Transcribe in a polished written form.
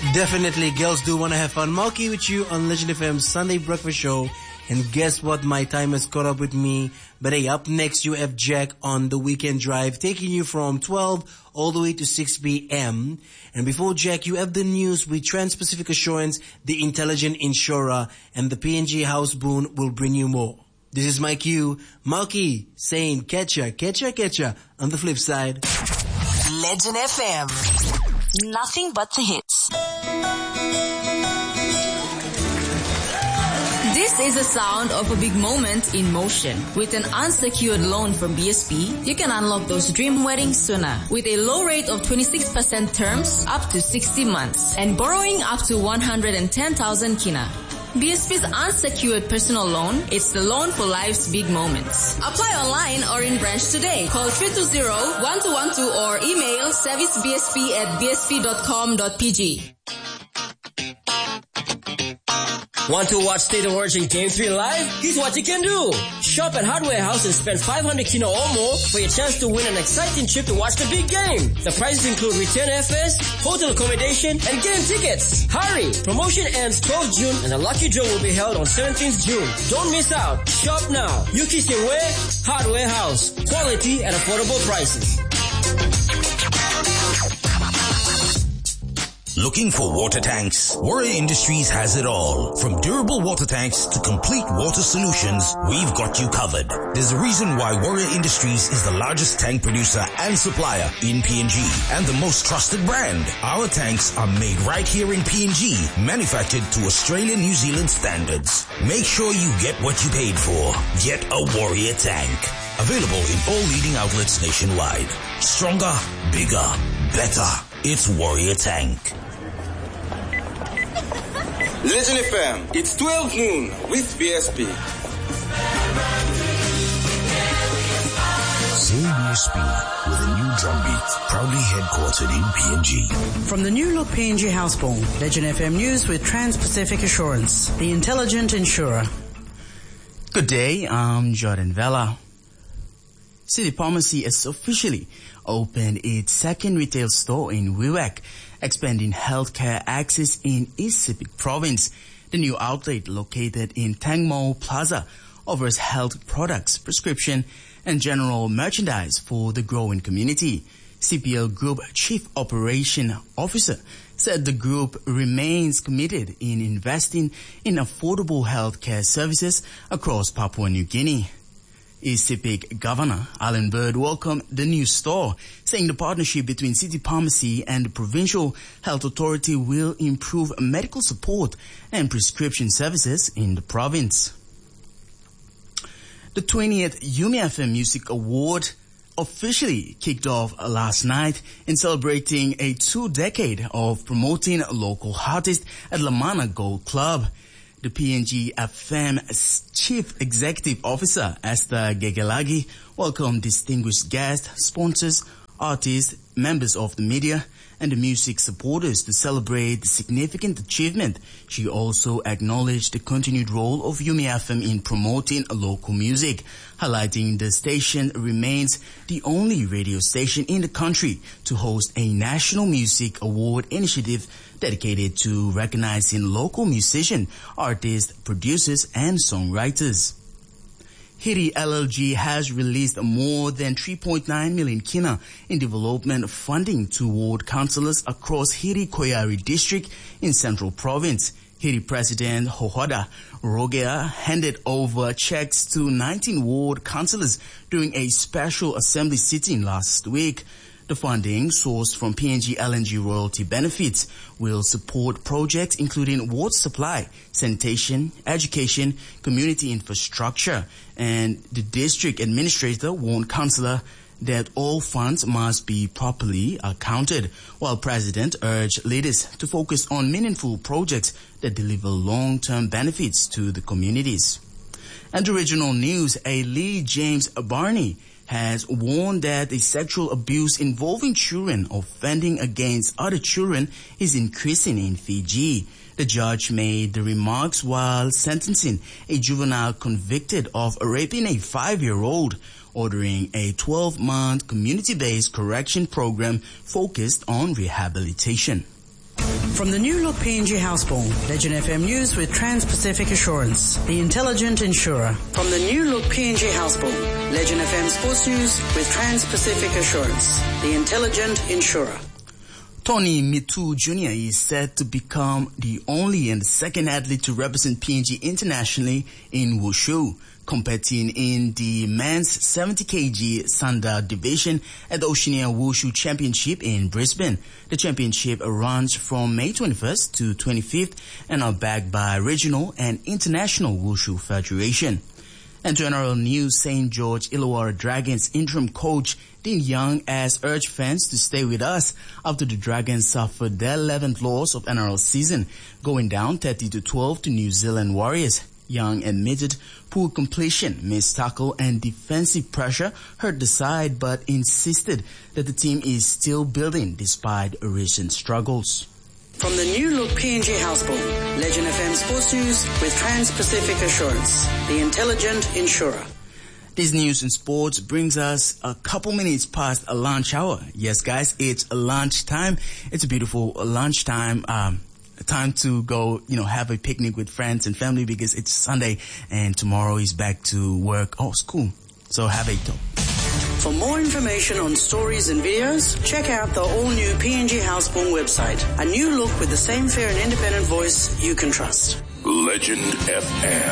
Definitely, girls do want to have fun. Malky with you on Legend FM's Sunday Breakfast Show. And guess what? My time has caught up with me. But hey, up next you have Jack on the Weekend Drive, taking you from 12 all the way to 6 p.m. And before Jack, you have the news with Trans-Pacific Assurance, the intelligent insurer, and the PNG House Boon will bring you more. This is my cue, Malky, saying catcha, catcha, catcha on the flip side. Legend FM. Nothing but the hits. This is the sound of a big moment in motion. With an unsecured loan from BSP, you can unlock those dream weddings sooner. With a low rate of 26% terms up to 60 months and borrowing up to 110,000 kina. BSP's unsecured personal loan, it's the loan for life's big moments. Apply online or in branch today. Call 320-1212 or email servicebsp@bsp.com.pg. Want to watch State of Origin Game 3 live? Here's what you can do. Shop at Hardware House and spend 500 kina or more for your chance to win an exciting trip to watch the big game. The prizes include return airfares, hotel accommodation, and game tickets. Hurry! Promotion ends 12 June and the lucky draw will be held on 17th June. Don't miss out. Shop now. Yuki Sewe, Hardware House. Quality at affordable prices. Looking for water tanks? Warrior Industries has it all. From durable water tanks to complete water solutions, we've got you covered. There's a reason why Warrior Industries is the largest tank producer and supplier in PNG and the most trusted brand. Our tanks are made right here in PNG, manufactured to Australian New Zealand standards. Make sure you get what you paid for. Get a Warrior tank. Available in all leading outlets nationwide. Stronger, bigger, better. It's Warrior Tank. Legend FM, it's 12 noon with BSP. Say BSP with a new drum beat, proudly headquartered in PNG. From the new look PNG Housebound, Legend FM News with Trans-Pacific Assurance, the intelligent insurer. Good day, I'm Jordan Vela. City Pharmacy has officially opened its second retail store in Wewak, expanding healthcare access in East Sepik Province. The new outlet, located in Tangmo Plaza, offers health products, prescription, and general merchandise for the growing community. CPL Group Chief Operation Officer said the group remains committed in investing in affordable healthcare services across Papua New Guinea. East Sepik Governor Alan Bird welcomed the new store, saying the partnership between City Pharmacy and the Provincial Health Authority will improve medical support and prescription services in the province. The 20th UmiFM Music Award officially kicked off last night in celebrating a 2-decade of promoting local artists at Lamana Gold Club. The PNG FM Chief Executive Officer, Esther Gegelagi, welcomed distinguished guests, sponsors, artists, members of the media, and the music supporters to celebrate the significant achievement. She also acknowledged the continued role of Yumi FM in promoting local music, highlighting the station remains the only radio station in the country to host a National Music Award initiative dedicated to recognizing local musicians, artists, producers, and songwriters. Hiri LLG has released more than 3.9 million kina in development funding to ward councillors across Hiri Koyari district in Central Province. Hiri President Hohoda Rogea handed over checks to 19 ward councillors during a special assembly sitting last week. The funding, sourced from PNG LNG royalty benefits, will support projects including water supply, sanitation, education, community infrastructure, and the district administrator warned councillor that all funds must be properly accounted, while President urged leaders to focus on meaningful projects that deliver long-term benefits to the communities. And the regional news, a Lee James Barney has warned that the sexual abuse involving children offending against other children is increasing in Fiji. The judge made the remarks while sentencing a juvenile convicted of raping a 5-year-old, ordering a 12-month community-based correction program focused on rehabilitation. From the new look PNG Houseboat, Legend FM News with Trans-Pacific Assurance, the intelligent insurer. From the new look PNG Houseboat, Legend FM Sports News with Trans-Pacific Assurance, the intelligent insurer. Tony Mitu Jr. is set to become the only and second athlete to represent PNG internationally in Wushu, competing in the men's 70 kg Sanda division at the Oceania Wushu Championship in Brisbane. The championship runs from May 21st to 25th and are backed by regional and international Wushu Federation. And to NRL News, St. George Illawarra Dragons interim coach Dean Young has urged fans to stay with us after the Dragons suffered their 11th loss of NRL season, going down 30-12 to New Zealand Warriors. Young admitted poor completion, missed tackle and defensive pressure hurt the side, but insisted that the team is still building despite recent struggles. From the new look PNG Houseboat, Legend FM Sports News with Trans-Pacific Assurance, the intelligent insurer. This news and sports brings us a couple minutes past a lunch hour. Yes, guys, it's a lunchtime. It's a beautiful lunchtime. Time to go, have a picnic with friends and family because it's Sunday and tomorrow is back to work. Oh, school. So have a talk. For more information on stories and videos, check out the all-new PNG Houseboat website. A new look with the same fair and independent voice you can trust. Legend FM.